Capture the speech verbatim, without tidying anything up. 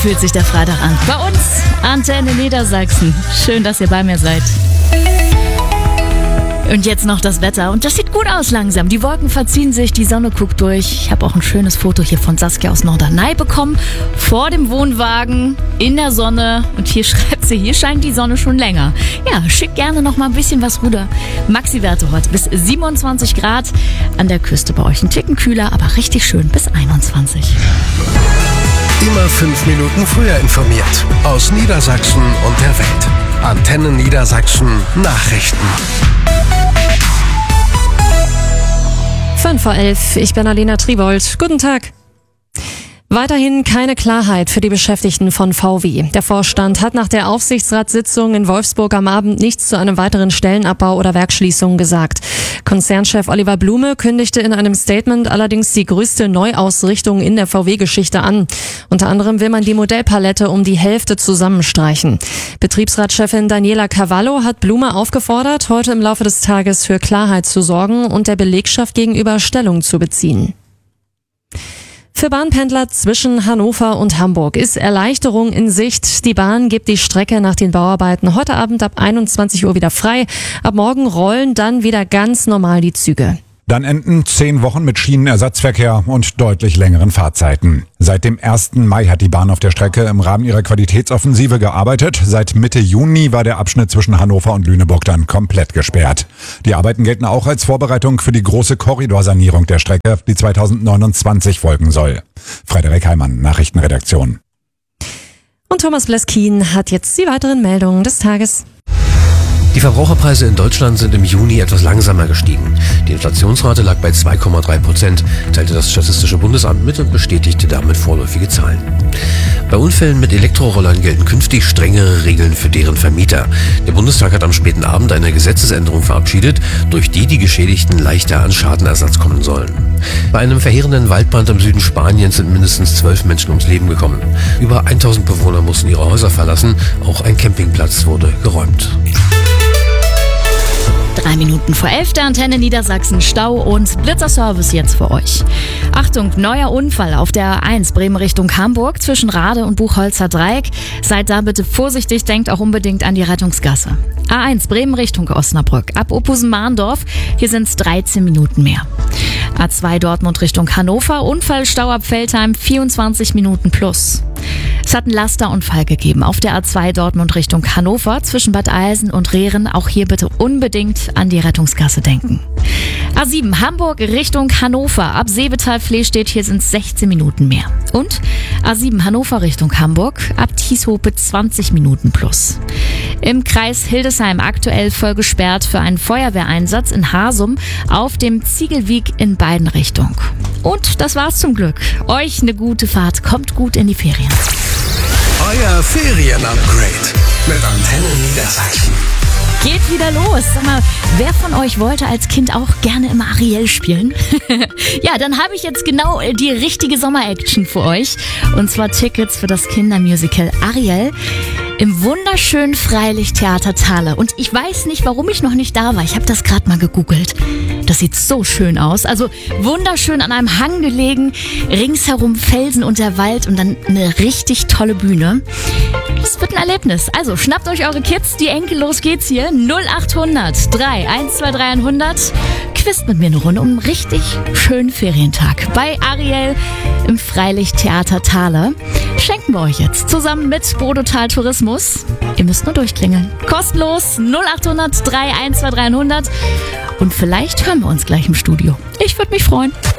Fühlt sich der Freitag an. Bei uns, Antenne Niedersachsen. Schön, dass ihr bei mir seid. Und jetzt noch das Wetter. Und das sieht gut aus langsam. Die Wolken verziehen sich, die Sonne guckt durch. Ich habe auch ein schönes Foto hier von Saskia aus Norderney bekommen. Vor dem Wohnwagen, in der Sonne. Und hier schreibt sie, hier scheint die Sonne schon länger. Ja, schick gerne noch mal ein bisschen was rüber. Maxi-Werte heute bis siebenundzwanzig Grad. An der Küste bei euch ein Ticken kühler, aber richtig schön bis einundzwanzig. Immer fünf Minuten früher informiert. Aus Niedersachsen und der Welt. Antenne Niedersachsen Nachrichten. fünf vor elf, ich bin Alena Tribold. Guten Tag. Weiterhin keine Klarheit für die Beschäftigten von V W. Der Vorstand hat nach der Aufsichtsratssitzung in Wolfsburg am Abend nichts zu einem weiteren Stellenabbau oder Werksschließung gesagt. Konzernchef Oliver Blume kündigte in einem Statement allerdings die größte Neuausrichtung in der V W-Geschichte an. Unter anderem will man die Modellpalette um die Hälfte zusammenstreichen. Betriebsratschefin Daniela Cavallo hat Blume aufgefordert, heute im Laufe des Tages für Klarheit zu sorgen und der Belegschaft gegenüber Stellung zu beziehen. Für Bahnpendler zwischen Hannover und Hamburg ist Erleichterung in Sicht. Die Bahn gibt die Strecke nach den Bauarbeiten heute Abend ab einundzwanzig Uhr wieder frei. Ab morgen rollen dann wieder ganz normal die Züge. Dann enden zehn Wochen mit Schienenersatzverkehr und deutlich längeren Fahrzeiten. Seit dem ersten Mai hat die Bahn auf der Strecke im Rahmen ihrer Qualitätsoffensive gearbeitet. Seit Mitte Juni war der Abschnitt zwischen Hannover und Lüneburg dann komplett gesperrt. Die Arbeiten gelten auch als Vorbereitung für die große Korridorsanierung der Strecke, die zweitausendneunundzwanzig folgen soll. Frederik Heimann, Nachrichtenredaktion. Und Thomas Bleskin hat jetzt die weiteren Meldungen des Tages. Die Verbraucherpreise in Deutschland sind im Juni etwas langsamer gestiegen. Die Inflationsrate lag bei zwei Komma drei Prozent, teilte das Statistische Bundesamt mit und bestätigte damit vorläufige Zahlen. Bei Unfällen mit Elektrorollern gelten künftig strengere Regeln für deren Vermieter. Der Bundestag hat am späten Abend eine Gesetzesänderung verabschiedet, durch die die Geschädigten leichter an Schadenersatz kommen sollen. Bei einem verheerenden Waldbrand im Süden Spaniens sind mindestens zwölf Menschen ums Leben gekommen. Über tausend Bewohner mussten ihre Häuser verlassen, auch ein Campingplatz wurde geräumt. Drei Minuten vor elf, der Antenne Niedersachsen Stau und Blitzerservice jetzt für euch. Achtung, neuer Unfall auf der A eins Bremen Richtung Hamburg zwischen Rade und Buchholzer Dreieck. Seid da bitte vorsichtig, denkt auch unbedingt an die Rettungsgasse. A eins Bremen Richtung Osnabrück ab Oppusen-Mahndorf, hier sind es dreizehn Minuten mehr. A zwei Dortmund Richtung Hannover, Unfallstau ab Veltheim vierundzwanzig Minuten plus. Es hat einen Lasterunfall gegeben auf der A zwei Dortmund Richtung Hannover zwischen Bad Eilsen und Rehren. Auch hier bitte unbedingt an die Rettungsgasse denken. A sieben Hamburg Richtung Hannover ab Seebetal-Flehstedt, hier sind es sechzehn Minuten mehr. Und A sieben Hannover Richtung Hamburg ab Tieshope zwanzig Minuten plus. Im Kreis Hildesheim aktuell voll gesperrt für einen Feuerwehreinsatz in Hasum auf dem Ziegelweg in beiden Richtungen. Und das war's zum Glück. Euch eine gute Fahrt, kommt gut in die Ferien. Euer Ferien-Upgrade mit Antenne Niedersachsen. Geht wieder los. Sag mal, wer von euch wollte als Kind auch gerne immer Ariel spielen? Ja, dann habe ich jetzt genau die richtige Sommer-Action für euch. Und zwar Tickets für das Kindermusical Ariel im wunderschönen Freilichttheater Thale. Und ich weiß nicht, warum ich noch nicht da war. Ich habe das gerade mal gegoogelt. Das sieht so schön aus. Also wunderschön an einem Hang gelegen, ringsherum Felsen und der Wald und dann eine richtig tolle Bühne. Es wird ein Erlebnis. Also schnappt euch eure Kids, die Enkel, los geht's hier. null acht hundert drei eins zwei drei hundert. Quizt mit mir eine Runde um einen richtig schönen Ferientag bei Ariel im Freilichttheater Thale. Schenken wir euch jetzt zusammen mit Bodotal Tourismus. Ihr müsst nur durchklingeln. Kostenlos null acht hundert drei eins zwei drei hundert. Und vielleicht hören wir uns gleich im Studio. Ich würde mich freuen.